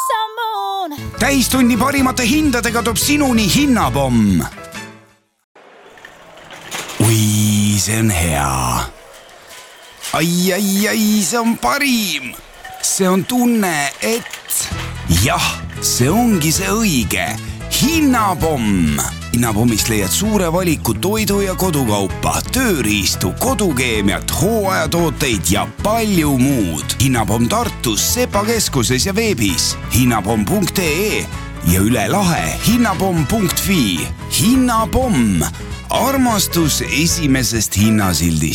sammuun. Täistunni parimate hindadega toob sinuni Hinnapomm. Ui, see on hea. Ai, see on parim. See on tunne, et jah, see ongi see õige. Hinnapomm. Hinnapommist leiad suure valiku toidu ja kodukaupa, tööriistu, kodukeemiat, hooajatooteid ja palju muud. Hinnapomm Tartus, Sepa keskuses ja veebis hinnapomm.ee ja üle lahe hinnapomm.fi. Hinnapomm. Armastus esimesest hinnasildist.